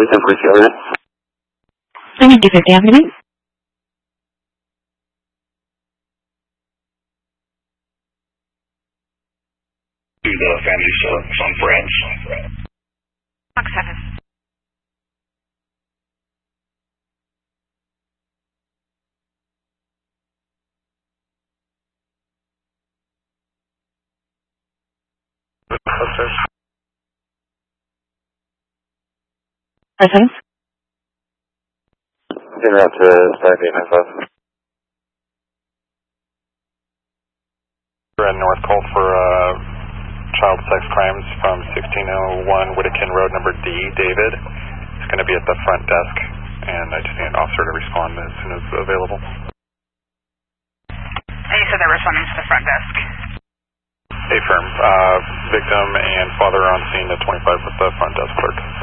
I need to get down to it. To the family's some friends. Fox 7. Presence. In route to 5895. We're at North Cole for child sex crimes from 1601 Whittakin Road, number D. David. It's going to be at the front desk, and I just need an officer to respond as soon as available. And you said they're responding to the front desk. Affirm. Victim and father are on scene at 25 with the front desk clerk.